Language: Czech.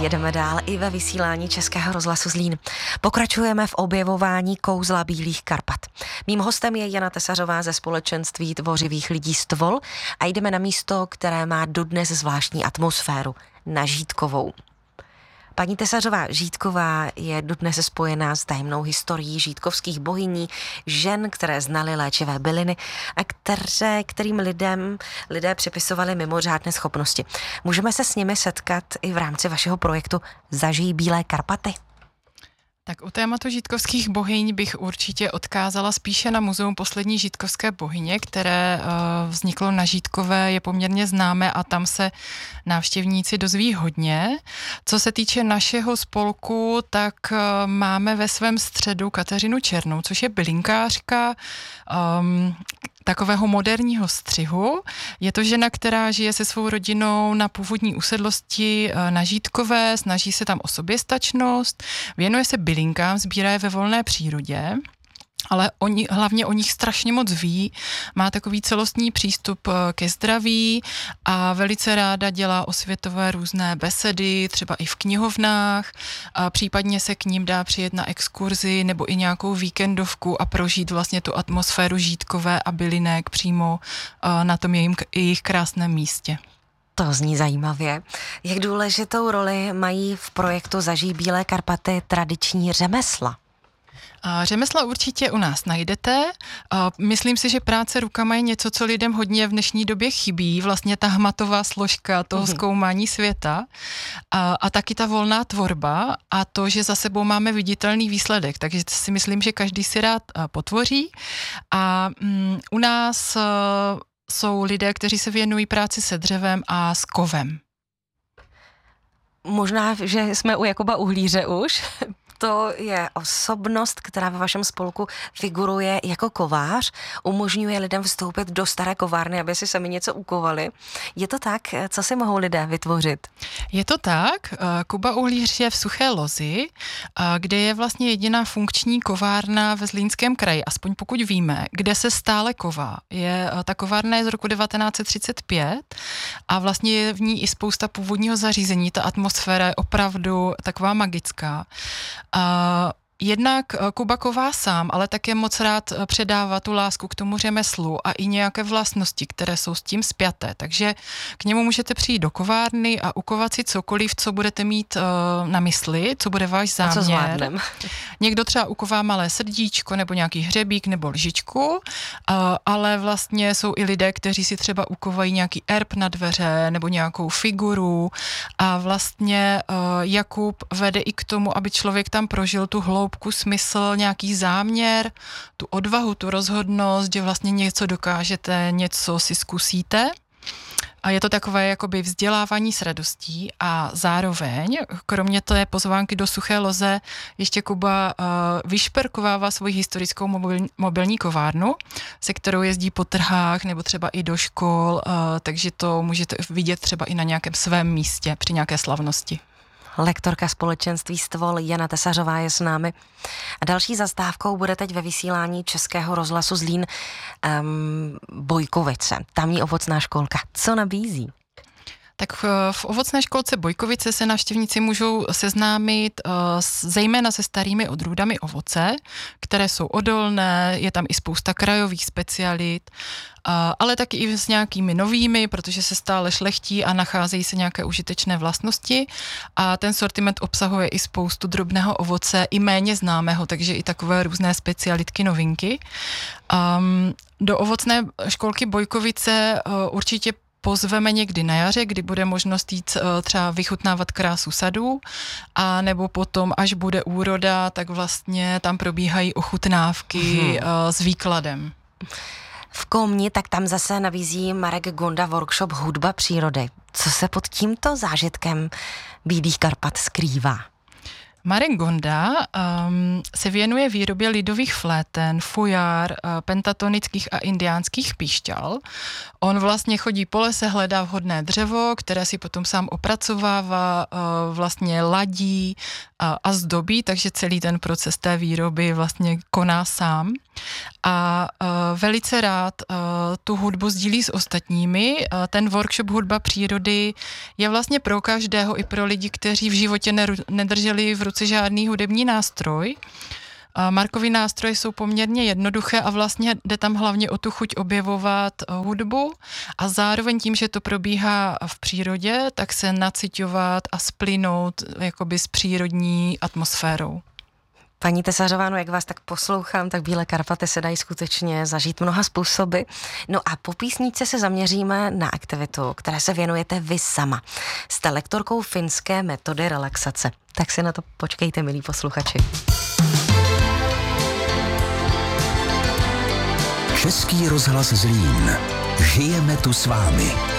jedeme dál i ve vysílání Českého rozhlasu Zlín. Pokračujeme v objevování kouzla Bílých Karpat. Mým hostem je Jana Tesařová ze společenství tvořivých lidí Stvol a jdeme na místo, které má dodnes zvláštní atmosféru, na Žítkovou. Paní Tesařová, Žítková je dodnes spojená s tajemnou historií žítkovských bohyní, žen, které znaly léčivé byliny a kterým lidé připisovali mimořádné schopnosti. Můžeme se s nimi setkat i v rámci vašeho projektu Zažij Bílé Karpaty? Tak u tématu žítkovských bohyň bych určitě odkázala spíše na muzeum poslední žítkovské bohyně, které vzniklo na Žítkové, je poměrně známé a tam se návštěvníci dozví hodně. Co se týče našeho spolku, tak máme ve svém středu Kateřinu Černou, což je bylinkářka, takového moderního střihu. Je to žena, která žije se svou rodinou na původní usedlosti na Žítkové, snaží se tam o soběstačnost, věnuje se bylinkám, sbírá je ve volné přírodě, ale hlavně o nich strašně moc ví, má takový celostní přístup ke zdraví a velice ráda dělá osvětové různé besedy, třeba i v knihovnách, a případně se k ním dá přijet na exkurzi nebo i nějakou víkendovku a prožít vlastně tu atmosféru Žítkové a bylinek přímo na tom jejich krásném místě. To zní zajímavě. Jak důležitou roli mají v projektu Zažij Bílé Karpaty tradiční řemesla? Řemesla určitě u nás najdete. Myslím si, že práce rukama je něco, co lidem hodně v dnešní době chybí, vlastně ta hmatová složka toho zkoumání světa a taky ta volná tvorba a to, že za sebou máme viditelný výsledek, takže si myslím, že každý si rád potvoří a u nás jsou lidé, kteří se věnují práci se dřevem a s kovem. Možná, že jsme u Jakuba Uhlíře už. To je osobnost, která ve vašem spolku figuruje jako kovář, umožňuje lidem vstoupit do staré kovárny, aby si sami něco ukovali. Je to tak? Co si mohou lidé vytvořit? Je to tak. Kuba Uhlíř je v Suché Lozi, kde je vlastně jediná funkční kovárna ve Zlínském kraji, aspoň pokud víme, kde se stále ková. Ta kovárna je z roku 1935 a vlastně je v ní i spousta původního zařízení. Ta atmosféra je opravdu taková magická. Jednak Kuba ková sám, ale také moc rád předává tu lásku k tomu řemeslu a i nějaké vlastnosti, které jsou s tím spjaté. Takže k němu můžete přijít do kovárny a ukovat si cokoliv, co budete mít na mysli, co bude váš záměr. A co zvládnem? Někdo třeba uková malé srdíčko nebo nějaký hřebík nebo lžičku, ale vlastně jsou i lidé, kteří si třeba ukovají nějaký erb na dveře nebo nějakou figuru a vlastně Jakub vede i k tomu, aby člověk tam prožil tu hloubku, smysl, nějaký záměr, tu odvahu, tu rozhodnost, že vlastně něco dokážete, něco si zkusíte. A je to takové jakoby vzdělávání s radostí a zároveň, kromě té pozvánky do Suché Loze, ještě Kuba vyšperkovává svoji historickou mobilní kovárnu, se kterou jezdí po trhách nebo třeba i do škol, takže to můžete vidět třeba i na nějakém svém místě při nějaké slavnosti. Lektorka společenství Stvol Jana Tesařová je s námi. A další zastávkou bude teď ve vysílání Českého rozhlasu Zlín Bojkovice, tamní ovocná školka. Co nabízí? Tak v ovocné školce Bojkovice se návštěvníci můžou seznámit zejména se starými odrůdami ovoce, které jsou odolné, je tam i spousta krajových specialit, ale taky i s nějakými novými, protože se stále šlechtí a nacházejí se nějaké užitečné vlastnosti a ten sortiment obsahuje i spoustu drobného ovoce, i méně známého, takže i takové různé specialitky, novinky. Do ovocné školky Bojkovice určitě pozveme někdy na jaře, kdy bude možnost jít třeba vychutnávat krásu sadů, a nebo potom, až bude úroda, tak vlastně tam probíhají ochutnávky s výkladem. V Komni, tak tam zase nabízí Marek Gonda workshop Hudba přírody. Co se pod tímto zážitkem Bílých Karpat skrývá? Marek Gonda se věnuje výrobě lidových fléten, fujár, pentatonických a indiánských píšťal. On vlastně chodí po lese, hledá vhodné dřevo, které si potom sám opracovává, vlastně ladí a zdobí, takže celý ten proces té výroby vlastně koná sám. A velice rád tu hudbu sdílí s ostatními. Ten workshop Hudba přírody je vlastně pro každého, i pro lidi, kteří v životě nedrželi v ruce žádný hudební nástroj. Markovy nástroje jsou poměrně jednoduché a vlastně jde tam hlavně o tu chuť objevovat hudbu a zároveň tím, že to probíhá v přírodě, tak se naciťovat a splynout jakoby s přírodní atmosférou. Paní Tesařová, no jak vás tak poslouchám, tak Bílé Karpaty se dají skutečně zažít mnoha způsoby. No a po písničce se zaměříme na aktivitu, které se věnujete vy sama. Jste lektorkou finské metody relaxace. Tak si na to počkejte, milí posluchači. Český rozhlas Zlín. Žijeme tu s vámi.